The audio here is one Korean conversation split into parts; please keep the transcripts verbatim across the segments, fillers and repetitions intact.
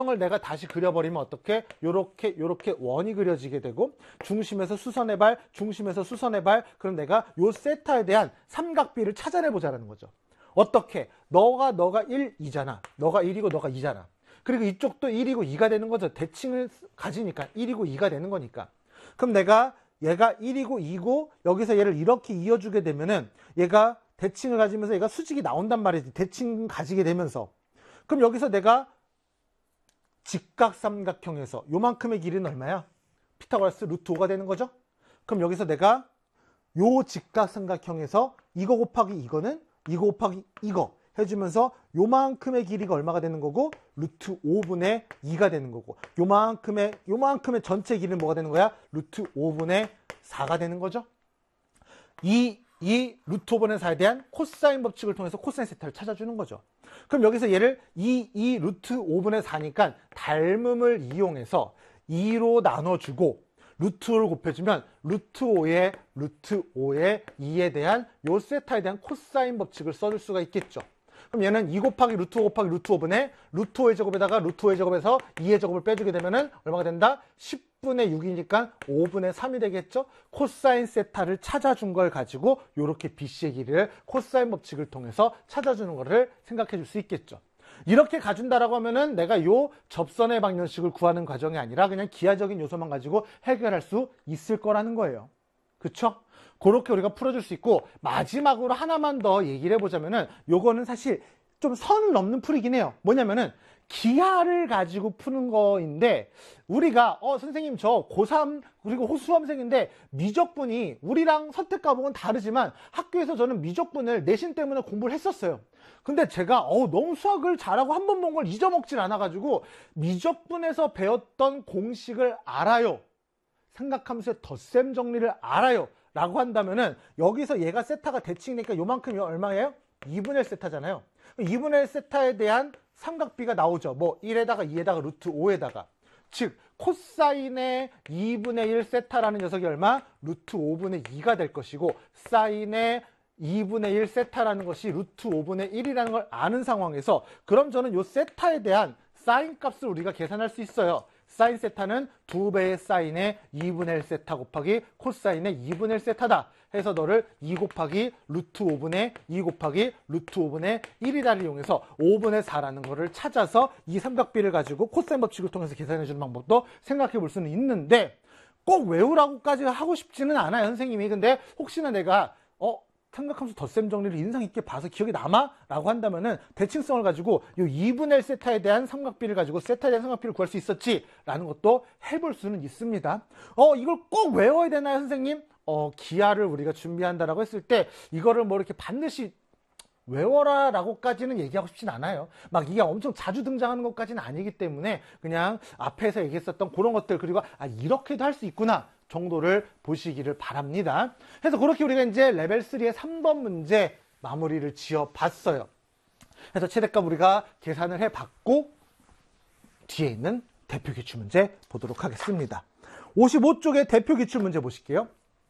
을 내가 다시 그려버리면 어떻게? 요렇게 요렇게 원이 그려지게 되고 중심에서 수선의 발, 중심에서 수선의 발. 그럼 내가 요 세타에 대한 삼각비를 찾아내보자라는 거죠. 어떻게? 너가 너가 일, 이잖아. 너가 일이고 너가 이잖아. 그리고 이쪽도 일이고 이가 되는 거죠. 대칭을 가지니까 일이고 이가 되는 거니까. 그럼 내가 얘가 일이고 이고 여기서 얘를 이렇게 이어주게 되면은 얘가 대칭을 가지면서 얘가 수직이 나온단 말이지. 대칭 가지게 되면서. 그럼 여기서 내가 직각삼각형에서 요만큼의 길이는 얼마야? 피타고라스 루트 오가 되는 거죠? 그럼 여기서 내가 요 직각삼각형에서 이거 곱하기 이거는 이거 곱하기 이거 해주면서 요만큼의 길이가 얼마가 되는 거고 루트 오분의 이가 되는 거고 요만큼의 요만큼의 전체 길이는 뭐가 되는 거야? 루트 오분의 사가 되는 거죠? 이, 이 루트 오분의 사에 대한 코사인 법칙을 통해서 코사인 세타를 찾아주는 거죠. 그럼 여기서 얘를 이, 이 루트 오분의 사니까 닮음을 이용해서 이로 나눠주고 루트를 곱해주면 루트 오의 루트 오의 이에 대한 요 세타에 대한 코사인 법칙을 써줄 수가 있겠죠. 그럼 얘는 이 곱하기 루트 오 곱하기 루트 오분의 루트 오의 제곱에다가 루트 오의 제곱에서 이의 제곱을 빼주게 되면은 얼마가 된다? 십분의 육이니까 오분의 삼이 되겠죠? 코사인 세타를 찾아준 걸 가지고 요렇게 비씨의 길이를 코사인 법칙을 통해서 찾아주는 거를 생각해 줄 수 있겠죠. 이렇게 가준다라고 하면은 내가 요 접선의 방정식을 구하는 과정이 아니라 그냥 기하적인 요소만 가지고 해결할 수 있을 거라는 거예요. 그쵸? 그렇게 우리가 풀어줄 수 있고 마지막으로 하나만 더 얘기를 해보자면은 요거는 사실 좀 선을 넘는 풀이긴 해요. 뭐냐면은 기하를 가지고 푸는 거인데 우리가 어 선생님 저 고삼 그리고 호수험생인데 미적분이 우리랑 선택 과목은 다르지만 학교에서 저는 미적분을 내신 때문에 공부를 했었어요. 근데 제가 어 너무 수학을 잘하고 한 번 본 걸 잊어먹질 않아가지고 미적분에서 배웠던 공식을 알아요. 생각하면서 덧셈 정리를 알아요. 라고 한다면은 여기서 얘가 세타가 대칭이니까 요만큼이 얼마예요? 이분의 일 세타잖아요. 이분의 일 세타에 대한 삼각비가 나오죠. 뭐 일에다가 이에다가 루트 오에다가. 즉 코사인의 이분의 일 세타라는 녀석이 얼마? 루트 오분의 이가 될 것이고 사인의 이분의 일 세타라는 것이 루트 오분의 일이라는 걸 아는 상황에서 그럼 저는 요 세타에 대한 사인 값을 우리가 계산할 수 있어요. 사인 세타는 두 배의 사인의 이분의 일 세타 곱하기 코사인의 이분의 일 세타다 해서 너를 이 곱하기 루트 오분의 이 곱하기 루트 오분의 일이다를 이용해서 오분의 사라는 거를 찾아서 이 삼각비를 가지고 코사인 법칙을 통해서 계산해 주는 방법도 생각해 볼 수는 있는데 꼭 외우라고까지 하고 싶지는 않아요, 선생님이. 근데 혹시나 내가 어 생각하면서 덧셈 정리를 인상 있게 봐서 기억이 남아? 라고 한다면은 대칭성을 가지고 이 이분의 일 세타에 대한 삼각비를 가지고 세타에 대한 삼각비를 구할 수 있었지? 라는 것도 해볼 수는 있습니다. 어, 이걸 꼭 외워야 되나요, 선생님? 어, 기하를 우리가 준비한다라고 했을 때 이거를 뭐 이렇게 반드시 외워라 라고까지는 얘기하고 싶진 않아요. 막 이게 엄청 자주 등장하는 것까지는 아니기 때문에 그냥 앞에서 얘기했었던 그런 것들 그리고 아, 이렇게도 할 수 있구나. 정도를 보시기를 바랍니다. 그래서 그렇게 우리가 이제 레벨 삼의 삼 번 문제 마무리를 지어 봤어요. 그래서 최대값 우리가 계산을 해 봤고 뒤에 있는 대표 기출 문제 보도록 하겠습니다. 오십오 쪽의 대표 기출 문제 보실게요.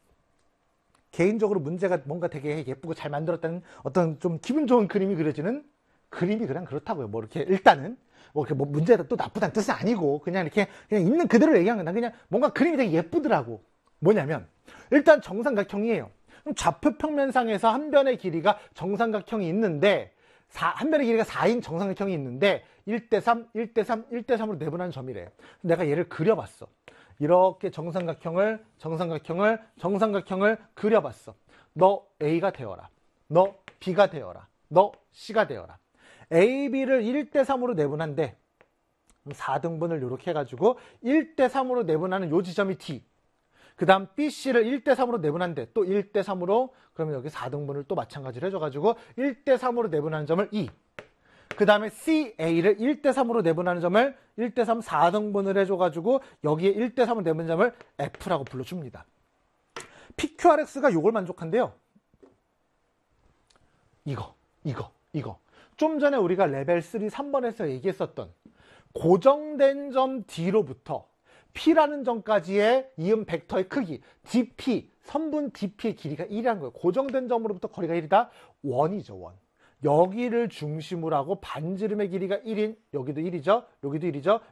개인적으로 문제가 뭔가 되게 예쁘고 잘 만들었다는 어떤 좀 기분 좋은 그림이 그려지는 그림이 그냥 그렇다고요. 뭐 이렇게 일단은 뭐 이렇게 뭐 문제가 또 나쁘다는 뜻은 아니고 그냥 이렇게 그냥 있는 그대로 얘기한 건데 그냥 뭔가 그림이 되게 예쁘더라고. 뭐냐면 일단 정삼각형이에요. 그럼 좌표 평면상에서 한 변의 길이가 정삼각형이 있는데 사, 한 변의 길이가 사인 정삼각형이 있는데 일 대 삼, 일 대 삼, 일 대 삼으로 내분하는 점이래. 내가 얘를 그려봤어. 이렇게 정삼각형을 정삼각형을 정삼각형을 그려봤어. 너 A가 되어라. 너 B가 되어라. 너 C가 되어라. A, B를 일 대 삼으로 내분한데 사 등분을 이렇게 해가지고 일 대 삼으로 내분하는 요 지점이 D. 그 다음 B, C를 일 대 삼으로 내분한데 또 일 대 삼으로 그러면 여기 사 등분을 또 마찬가지로 해줘가지고 일 대 삼으로 내분하는 점을 E. 그 다음에 C, A를 일 대 삼으로 내분하는 점을 일 대 삼 사 등분을 해줘가지고 여기에 일 대 삼으로 내분하는 점을 F라고 불러줍니다. 피 큐 알 엑스가 요걸 만족한대요. 이거, 이거, 이거. 좀 전에 우리가 레벨 삼 삼 번에서 얘기했었던 고정된 점 D로부터 P라는 점까지의 이음 벡터의 크기 디피, 선분 디피의 길이가 일이라는 거예요. 고정된 점으로부터 거리가 일이다. 원이죠, 원. 여기를 중심으로 하고 반지름의 길이가 일인 여기도 일이죠. 여기도 일이죠.